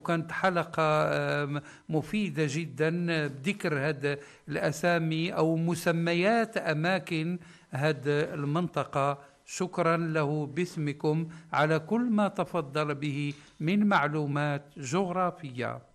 كانت حلقة مفيدة جدا بذكر هذا الأسامي أو مسميات أماكن هذه المنطقة. شكرا له باسمكم على كل ما تفضل به من معلومات جغرافية.